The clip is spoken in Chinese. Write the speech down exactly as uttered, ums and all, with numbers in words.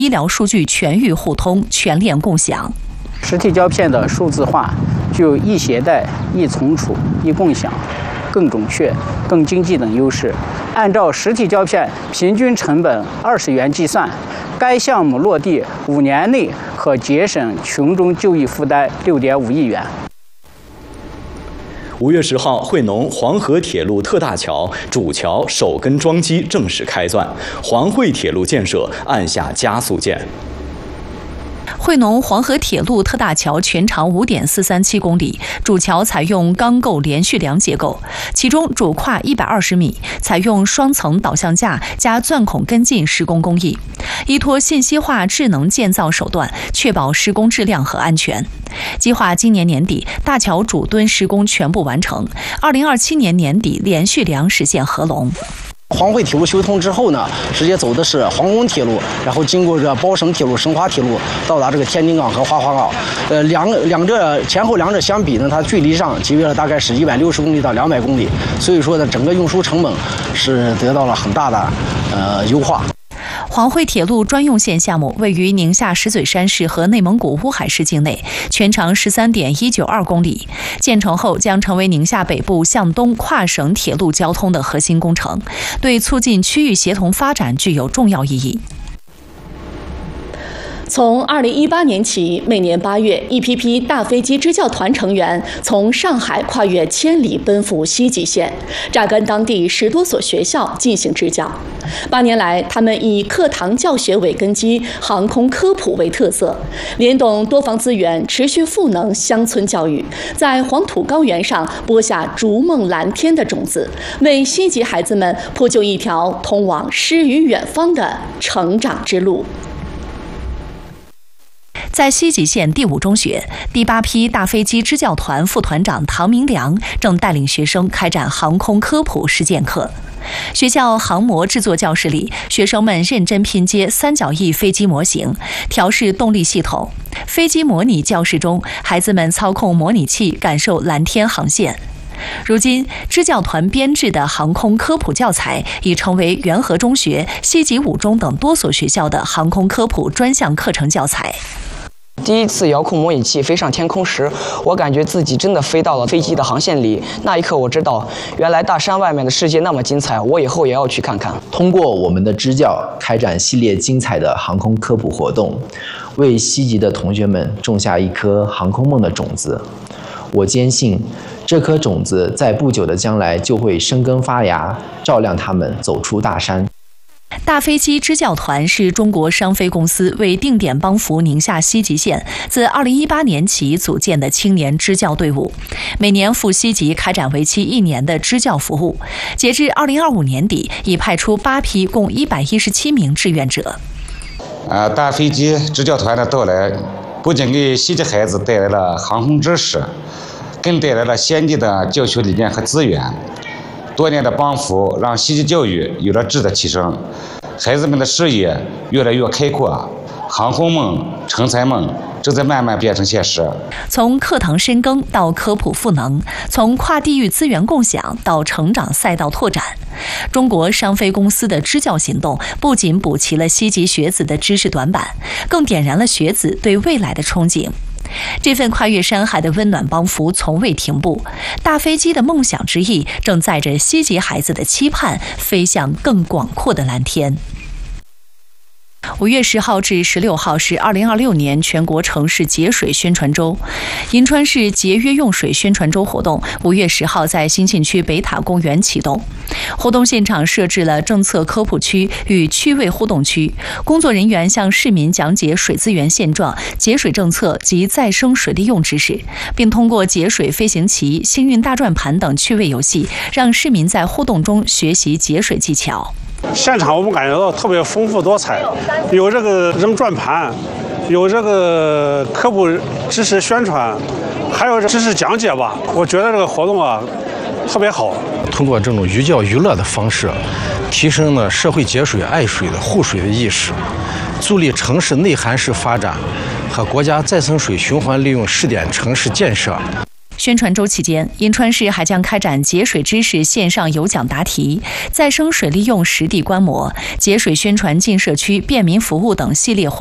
医疗数据全域互通、全链共享。 实体胶片的数字化具有易携带、易存储、易共享、更准确、更经济等优势。按照实体胶片平均成本二十元计算，该项目落地五年内可节省群众就医负担六点五亿元。 五月十号，惠农黄河铁路特大桥主桥首根桩基正式开钻，黄惠铁路建设按下加速键。 惠农黄河铁路特大桥全长 五点四三七公里，主桥采用钢构连续梁结构，其中主跨一百二十米，采用双层导向架加钻孔跟进施工工艺，依托信息化智能建造手段，确保施工质量和安全。计划今年年底大桥主墩施工全部完成，二零二七年年底连续梁实现合龙。 黄惠铁路修通之后呢，直接走的是黄公铁路，然后经过这包省铁路、申花铁路，到达这个天津港和花花港。呃，两两者前后两者相比呢，它距离上节约了大概是一百六十公里到两百公里，所以说呢，整个运输成本是得到了很大的呃优化。 黄惠铁路专用线项目位于宁夏石嘴山市和内蒙古乌海市境内，全长 十三点一九二公里。建成后将成为宁夏北部向东跨省铁路交通的核心工程，对促进区域协同发展具有重要意义。 从二零一八年起，每年八月，一批批大飞机支教团成员从上海跨越千里奔赴西吉县，扎根当地十多所学校进行支教。八年来，他们以课堂教学为根基，航空科普为特色，联动多方资源，持续赋能乡村教育，在黄土高原上播下逐梦蓝天的种子，为西吉孩子们铺就一条通往诗与远方的成长之路。 在西吉县第五中学，第八批大飞机支教团副团长唐明良正带领学生开展航空科普实践课。学校航模制作教室里，学生们认真拼接三角翼飞机模型，调试动力系统。飞机模拟教室中，孩子们操控模拟器，感受蓝天航线。如今，支教团编制的航空科普教材已成为元和中学、西吉五中等多所学校的航空科普专项课程教材。 第一次遥控模拟器飞上天空时，我感觉自己真的飞到了飞机的航线里。那一刻，我知道，原来大山外面的世界那么精彩，我以后也要去看看。 通过我们的支教，开展系列精彩的航空科普活动，为西吉的同学们种下一颗航空梦的种子。我坚信，这颗种子在不久的将来就会生根发芽，照亮他们走出大山。 大飞机支教团是中国商飞公司为定点帮扶宁夏西吉县自二零一八年起组建的青年支教队伍，每年赴西吉开展为期一年的支教服务。截至二零二五年底，已派出八批，共一百一十七名志愿者。 呃，大飞机支教团的到来，不仅给西吉孩子带来了航空知识，更带来了先进的教学理念和资源。多年的帮扶让西吉教育有了质的提升，孩子们的视野越来越开阔，航空梦、成才梦正在慢慢变成现实。 从课堂深耕到科普赋能，从跨地域资源共享到成长赛道拓展，中国商飞公司的支教行动不仅补齐了西吉学子的知识短板，更点燃了学子对未来的憧憬。这份跨越山海的温暖帮扶从未停步，大飞机的梦想之翼正载着西吉孩子的期盼飞向更广阔的蓝天。五月十号至十六号是二零二六年全国城市节水宣传周，银川市节约用水宣传周活动五月十号在兴庆区北塔公园启动。活动现场设置了政策科普区与区位互动区，工作人员向市民讲解水资源现状、节水政策及再生水利用知识，并通过节水飞行棋、幸运大转盘等趣味游戏，让市民在互动中学习节水技巧。 现场我们感觉到特别丰富多彩，有这个扔转盘，有这个科普知识宣传，还有知识讲解吧。我觉得这个活动啊特别好。 通过这种寓教于乐的方式，提升了社会节水爱水的护水的意识，助力城市内涵式发展和国家再生水循环利用试点城市建设。 宣传周期间，银川市还将开展节水知识线上有奖答题、再生水利用实地观摩、节水宣传进社区便民服务等系列活动。